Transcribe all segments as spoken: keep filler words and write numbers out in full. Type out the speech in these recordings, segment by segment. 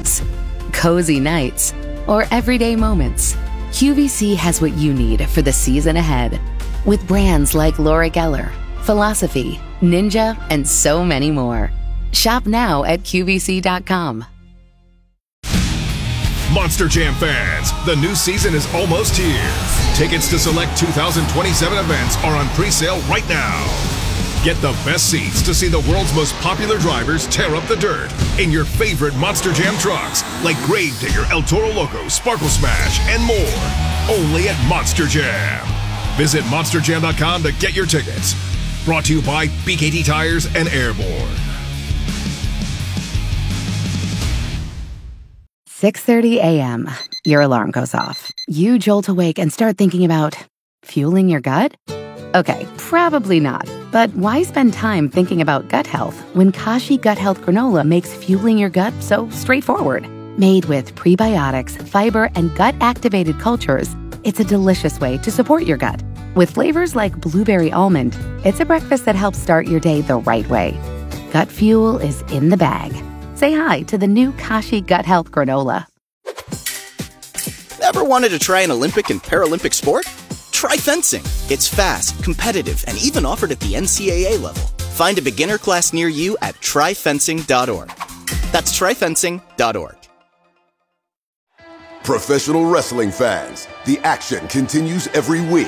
evenings, cozy nights, or everyday moments, Q V C has what you need for the season ahead. With brands like Laura Geller, Philosophy, Ninja, and so many more. Shop now at Q V C dot com. Monster Jam fans, the new season is almost here. Tickets to select two thousand twenty-seven events are on pre-sale right now. Get the best seats to see the world's most popular drivers tear up the dirt in your favorite Monster Jam trucks like Gravedigger, El Toro Loco, Sparkle Smash, and more. Only at Monster Jam. Visit monster jam dot com to get your tickets. Brought to you by B K T Tires and Airborne. six thirty a.m. Your alarm goes off. You jolt awake and start thinking about fueling your gut? Okay, probably not. But why spend time thinking about gut health when Kashi Gut Health Granola makes fueling your gut so straightforward? Made with prebiotics, fiber, and gut-activated cultures, it's a delicious way to support your gut. With flavors like blueberry almond, it's a breakfast that helps start your day the right way. Gut fuel is in the bag. Say hi to the new Kashi Gut Health Granola. Ever wanted to try an Olympic and Paralympic sport? Try fencing. It's fast, competitive, and even offered at the N C A A level. Find a beginner class near you at try fencing dot org. That's try fencing dot org. Professional wrestling fans, the action continues every week.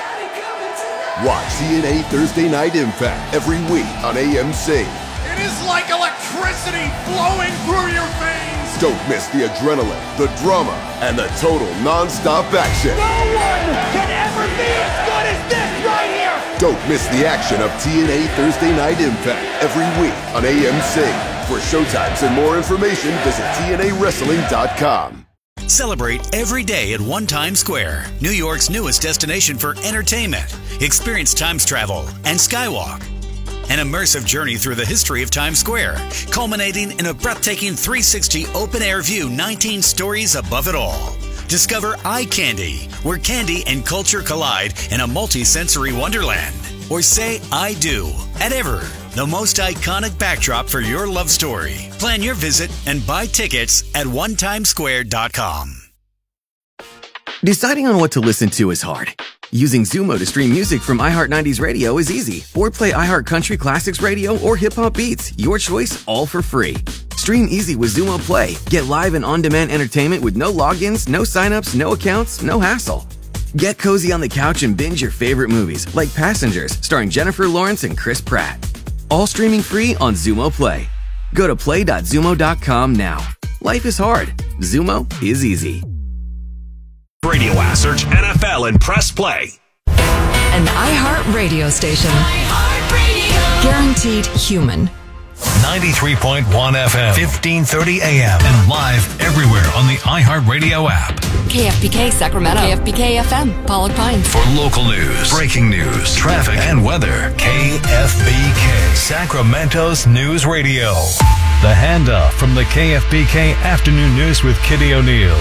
Watch T N A Thursday Night Impact every week on A M C. It is like electricity flowing through your veins. Don't miss the adrenaline, the drama, and the total non-stop action. No one can ever be as good as this right here. Don't miss the action of T N A Thursday Night Impact every week on A M C. For showtimes and more information, visit T N A wrestling dot com. Celebrate every day at One Times Square, New York's newest destination for entertainment. Experience Times travel and Skywalk. An immersive journey through the history of Times Square, culminating in a breathtaking three sixty open-air view nineteen stories above it all. Discover Eye Candy, where candy and culture collide in a multi-sensory wonderland. Or say I do at Ever, the most iconic backdrop for your love story. Plan your visit and buy tickets at one times square dot com. Deciding on what to listen to is hard. Using Zumo to stream music from iHeart nineties Radio is easy. Or play iHeart Country Classics Radio or Hip Hop Beats. Your choice, all for free. Stream easy with Zumo Play. Get live and on-demand entertainment with no logins, no signups, no accounts, no hassle. Get cozy on the couch and binge your favorite movies, like Passengers, starring Jennifer Lawrence and Chris Pratt. All streaming free on Zumo Play. Go to play dot zumo dot com now. Life is hard. Zumo is easy. Radio app, search N F L and press play. An iHeart radio station. iHeart Radio. Guaranteed human. ninety-three point one F M, fifteen thirty A M, and live everywhere on the iHeart Radio app. K F B K Sacramento. K F B K F M, Pollock Pines. For local news, breaking news, traffic, and weather, K F B K, Sacramento's News Radio. The handoff from the K F B K Afternoon News with Kitty O'Neill.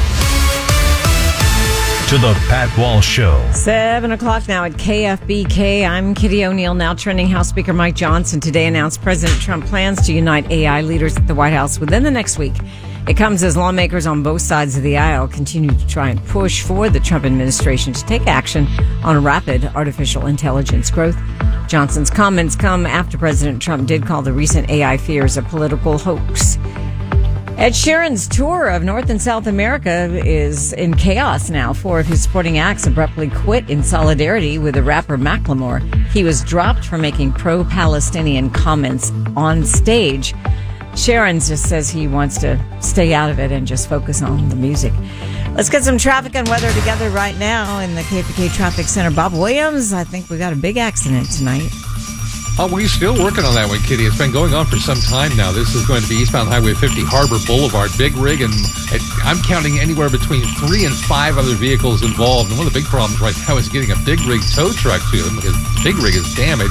To the Pat Walsh Show. Seven o'clock now at K F B K. I'm Kitty O'Neill. Now trending House Speaker Mike Johnson today announced President Trump plans to unite A I leaders at the White House within the next week. It comes as lawmakers on both sides of the aisle continue to try and push for the Trump administration to take action on rapid artificial intelligence growth. Johnson's comments come after President Trump did call the recent A I fears a political hoax. Ed Sheeran's tour of North and South America is in chaos now. Four of his supporting acts abruptly quit in solidarity with the rapper Macklemore. He was dropped for making pro-Palestinian comments on stage. Sheeran just says he wants to stay out of it and just focus on the music. Let's get some traffic and weather together right now in the K F B K Traffic Center. Bob Williams, I think we got a big accident tonight. Oh, we're still working on that one, Kitty. It's been going on for some time now. This is going to be eastbound Highway fifty, Harbor Boulevard. Big rig, and it, I'm counting anywhere between three and five other vehicles involved. And one of the big problems right now is getting a big rig tow truck to them because big rig is damaged.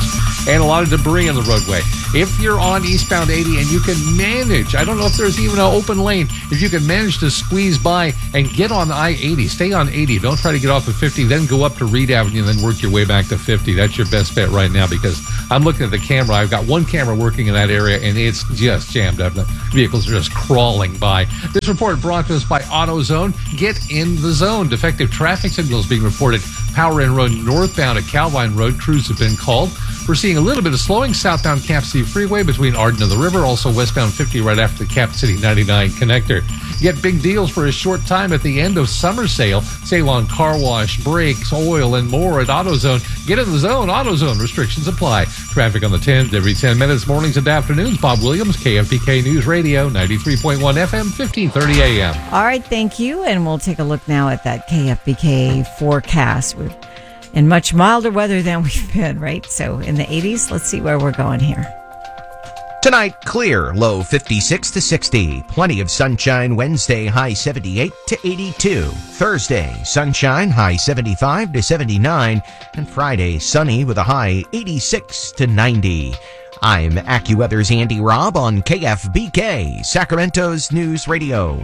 and a lot of debris in the roadway. If you're on eastbound eighty and you can manage, I don't know if there's even an open lane, if you can manage to squeeze by and get on I eighty, stay on eighty. Don't try to get off of fifty, then go up to Reed Avenue and then work your way back to fifty. That's your best bet right now because I'm looking at the camera. I've got one camera working in that area and it's just jammed up. The vehicles are just crawling by. This report brought to us by AutoZone. Get in the zone. Defective traffic signals being reported. Power End Road northbound at Calvine Road. Crews have been called. We're seeing a little bit of slowing southbound Cap City Freeway between Arden and the river. Also westbound fifty right after the Cap City ninety-nine connector. Get big deals for a short time at the end of summer sale. Sale on car wash, brakes, oil, and more at AutoZone. Get in the zone. AutoZone. Restrictions apply. Traffic on the tens every ten minutes, mornings and afternoons. Bob Williams, K F B K News Radio, ninety-three point one F M, fifteen thirty A M. All right, thank you. And we'll take a look now at that K F B K forecast. We're in much milder weather than we've been, right? So in the eighties, let's see where we're going here. Tonight, clear, low fifty-six to sixty. Plenty of sunshine Wednesday, high seventy-eight to eighty-two. Thursday, sunshine, high seventy-five to seventy-nine. And Friday, sunny with a high eighty-six to ninety. I'm AccuWeather's Andy Robb on K F B K, Sacramento's News Radio.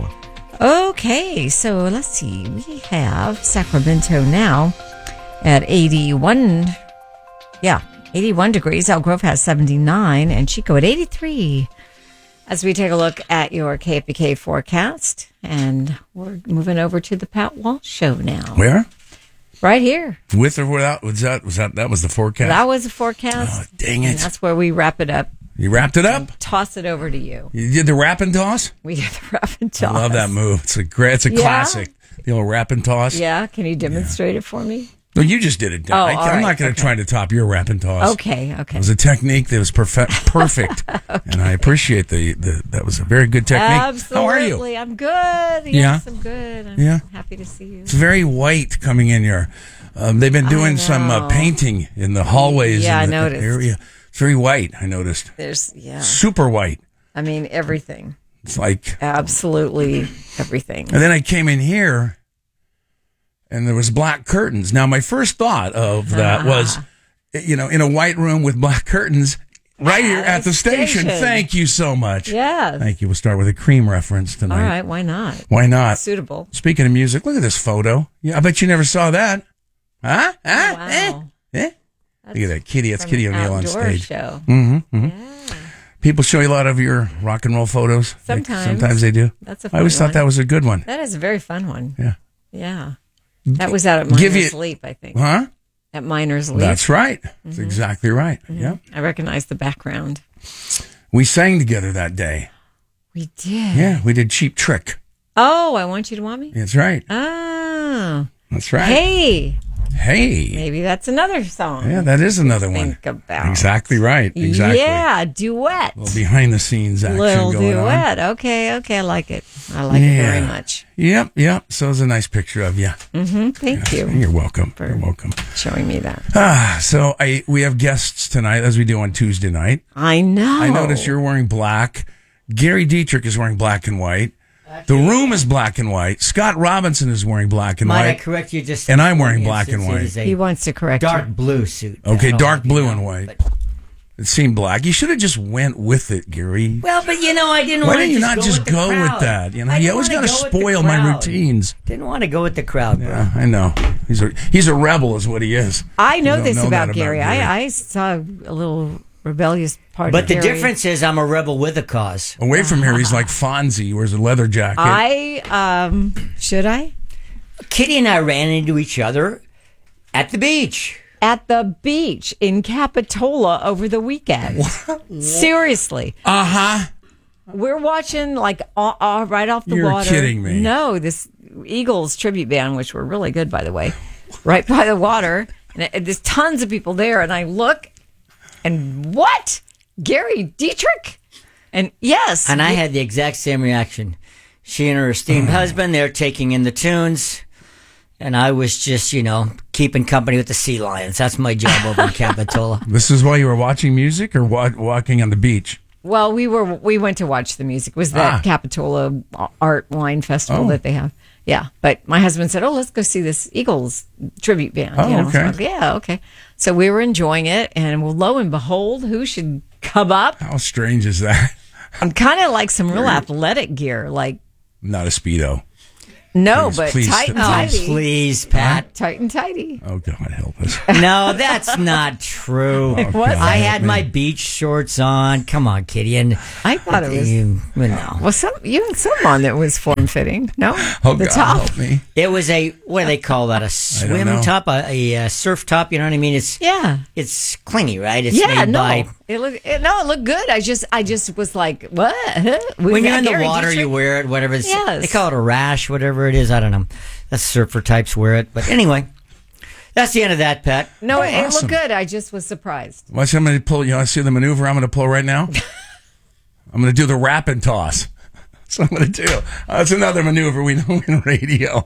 Okay, so let's see. We have Sacramento now at eighty-one. Yeah. eighty-one degrees. Elk Grove has seventy-nine and Chico at eighty-three. As we take a look at your K F B K forecast, and we're moving over to the Pat Walsh Show now. Where? Right here. With or without? Was that was that that was the forecast? That was the forecast. Oh, dang it! And that's where we wrap it up. You wrapped it up? Toss it over to you. You did the wrap and toss? We did the wrap and toss. I love that move. It's a great. It's a Yeah. classic. The old wrap and toss. Yeah. Can you demonstrate it for me? No, you just did it. Oh, I, all I'm right, not going to okay. try to top your wrap and toss. Okay, okay. It was a technique that was perfe- perfect, okay. And I appreciate the, the. That was a very good technique. Absolutely. How are you? I'm good. Yes, Yeah? I'm good. I'm Yeah. happy to see you. It's very white coming in here. Um, they've been doing some uh, painting in the hallways. Yeah, in the I noticed. Area. It's very white. I noticed. There's yeah, super white. I mean everything. It's like absolutely everything. And then I came in here, and there was black curtains. Now, my first thought of that Ah. was, you know, in a white room with black curtains, right here at the station. station. Thank you so much. Yes. Thank you. We'll start with a Cream reference tonight. All right, why not? Why not? Suitable. Speaking of music, look at this photo. Yeah, I bet you never saw that. Huh? Huh? Wow. Eh? Eh? Look at that kitty. That's from Kitty an O'Neill on outdoor stage. show. Mm-hmm. mm-hmm. People show you a lot of your rock and roll photos. Like, Sometimes. sometimes they do. That's a I fun always one. thought that was a good one. That is a very fun one. Yeah. Yeah. That was out at Give Miner's you- Leap, I think. Huh? At Miner's Leap. That's right. That's Mhm. exactly right. Mhm. Yep. I recognize the background. We sang together that day. We did. Yeah, we did Cheap Trick. Oh, I Want You to Want Me? That's right. Oh. That's right. Hey. Hey. Maybe that's another song. Yeah, that is another one. Think about. Exactly right. Exactly. Yeah, duet. A little behind the scenes action Little going duet. on. Okay, okay, I like it. I like it very Yeah. much. Yep, yep. So it's a nice picture of you. Mm-hmm. Thank Yeah, you You're welcome. You're welcome. showing me that. Ah, so I we have guests tonight, as we do on Tuesday night. I know. I notice you're wearing black. Gary Dietrich is wearing black and white. The room is black and white. Scott Robinson is wearing black and Might I white. correct you just? And I'm wearing Yes, black and it's- it white. is a He wants to correct dark you. blue suit. Okay, I don't dark like it blue now, and white. but- It seemed black. You should have just went with it, Gary. Well, but you know, I didn't Why want to didn't you just not go just with the go with crowd. that? You know, I you didn't always wanna got to go with the spoil my crowd. routines. Didn't want to go with the crowd, bro. Yeah, I know. He's a he's a rebel, is what he is. I know You don't this know about that Gary. Gary. I, I saw a little rebellious part But of the Gary. difference is, I'm a rebel with a cause. Away from here, he's like Fonzie. He wears a leather jacket. I, um, should I? Kitty and I ran into each other at the beach. At the beach in Capitola over the weekend. Seriously. Uh huh. We're watching like uh, uh, right off the You're water. kidding me. No, this Eagles tribute band, which were really good, by the way, right by the water. And it, there's tons of people there. And I look, and what? Gary Dietrich? And yes. And I had the exact same reaction. She and her esteemed husband, they're taking in the tunes. And I was just, you know, keeping company with the sea lions. That's my job over in Capitola. This is why you were watching music or wa- walking on the beach? Well, we were we went to watch the music. It was that Ah. Capitola Art Wine Festival Oh. that they have. Yeah, but my husband said, "Oh, let's go see this Eagles tribute band." Oh, you know? okay. So, like, yeah, okay. So we were enjoying it, and well, lo and behold, who should come up? How strange is that? I'm kind of like some real athletic gear, like Not a Speedo. no, Please, but please. tight and Oh, tighty. please, Pat. Tight and tighty. Oh, God help us. No, that's not true. It was. I had my beach shorts on. Come on, Kitty. And I thought it was. You, no. Well, some you had some on that was form fitting. No, Oh, the God top. help me. It was a, what do they call that? A swim know. top? A, a, uh surf top? You know what I mean? It's Yeah. it's clingy, right? It's Yeah, made no, by... it looked it, no, it looked good. I just, I just was like, what? We When you're got in the Gary water, Dietrich? you wear it, whatever. It's, Yes. They call it a rash, whatever it is. I don't know. That's surfer types wear it. But anyway, that's the end of that, Pat. No, Oh, it, it awesome. looked good. I just was surprised. Watch, I'm going to pull. You want to see the maneuver I'm going to pull right now? I'm going to do the wrap and toss. That's what I'm going to do. Uh, that's another maneuver we know in radio.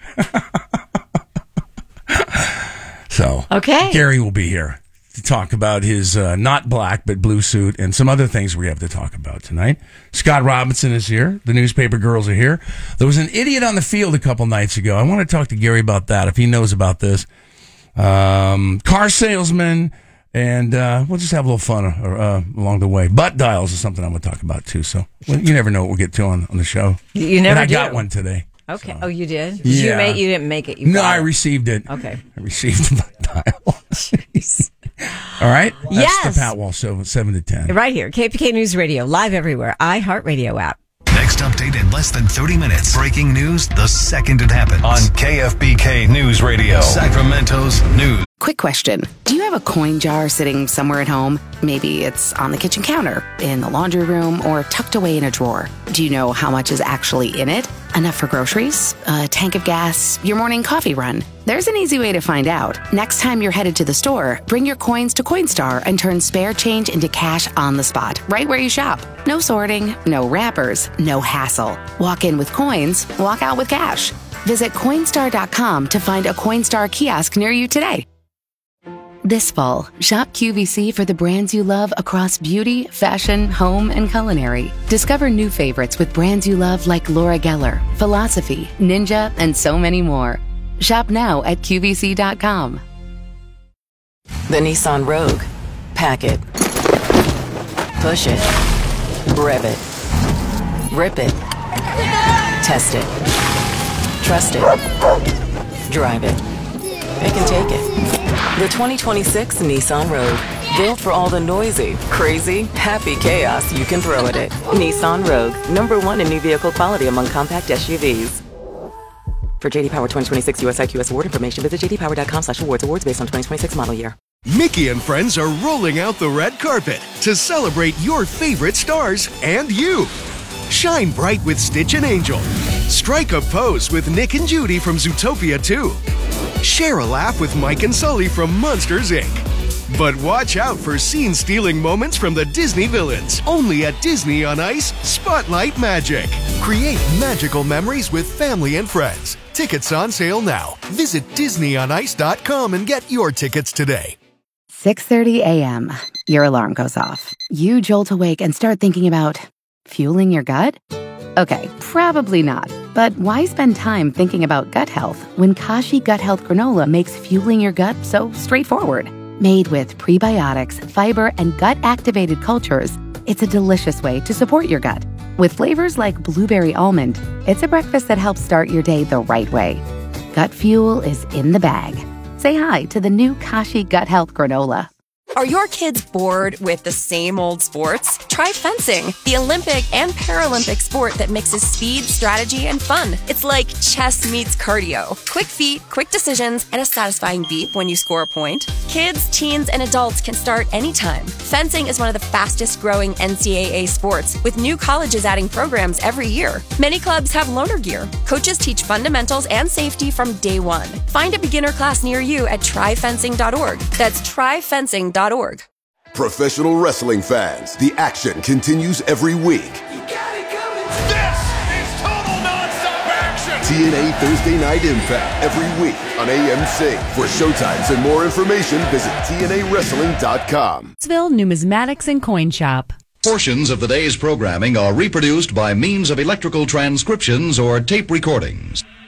So, Okay. Gary will be here to talk about his uh, not black but blue suit and some other things we have to talk about tonight. Scott Robinson is here. The newspaper girls are here. There was an idiot on the field a couple nights ago. I want to talk to Gary about that if he knows about this. Um, car salesman, and uh, we'll just have a little fun uh, uh, along the way. Butt dials is something I'm going to talk about too. So well, you never know what we'll get to on, on the show. You never and I do. got one today. Okay. Oh, you did? Did Yeah. you make? You didn't make it. You No, got I it. received it. Okay. I received the butt dial. Jeez. All right. That's Yes. the Pat Wall Show, seven to ten. Right here, K P K News Radio, live everywhere, iHeartRadio app. Next update in less than thirty minutes. Breaking news the second it happens. On K F B K News Radio. Sacramento's news. Quick question. Do you have a coin jar sitting somewhere at home? Maybe it's on the kitchen counter, in the laundry room, or tucked away in a drawer. Do you know how much is actually in it? Enough for groceries? A tank of gas? Your morning coffee run? There's an easy way to find out. Next time you're headed to the store, bring your coins to Coinstar and turn spare change into cash on the spot, right where you shop. No sorting, no wrappers, no hassle. Walk in with coins, walk out with cash. Visit Coinstar dot com to find a Coinstar kiosk near you today. This fall, shop Q V C for the brands you love across beauty, fashion, home, and culinary. Discover new favorites with brands you love like Laura Geller, Philosophy, Ninja, and so many more. Shop now at Q V C dot com. The Nissan Rogue. Pack it. Push it. Rev it. Rip it. Test it. Trust it. Drive it. Pick and take it. The twenty twenty-six Nissan Rogue. Built for all the noisy, crazy, happy chaos you can throw at it. Nissan Rogue. Number one in new vehicle quality among compact S U Vs. For J D Power twenty twenty-six U S I Q S award information, visit j d power dot com slash awards. Awards based on twenty twenty-six model year. Mickey and friends are rolling out the red carpet to celebrate your favorite stars and you. Shine bright with Stitch and Angel. Strike a pose with Nick and Judy from Zootopia two. Share a laugh with Mike and Sully from Monsters, Incorporated. But watch out for scene-stealing moments from the Disney villains. Only at Disney on Ice, Spotlight Magic. Create magical memories with family and friends. Tickets on sale now. Visit disney on ice dot com and get your tickets today. six thirty a.m. Your alarm goes off. You jolt awake and start thinking about fueling your gut? Okay, probably not. But why spend time thinking about gut health when Kashi Gut Health Granola makes fueling your gut so straightforward? Made with prebiotics, fiber, and gut-activated cultures, it's a delicious way to support your gut. With flavors like blueberry almond, it's a breakfast that helps start your day the right way. Gut fuel is in the bag. Say hi to the new Kashi Gut Health Granola. Are your kids bored with the same old sports? Try fencing, the Olympic and Paralympic sport that mixes speed, strategy, and fun. It's like chess meets cardio. Quick feet, quick decisions, and a satisfying beep when you score a point. Kids, teens, and adults can start anytime. Fencing is one of the fastest growing N C double A sports, with new colleges adding programs every year. Many clubs have loaner gear. Coaches teach fundamentals and safety from day one. Find a beginner class near you at try fencing dot org. That's try fencing dot org. Professional wrestling fans, the action continues every week. This is total nonstop action. T N A Thursday Night Impact every week on A M C. For showtimes and more information, visit T N A wrestling dot com. Numismatics and Coin Shop. Portions of the day's programming are reproduced by means of electrical transcriptions or tape recordings.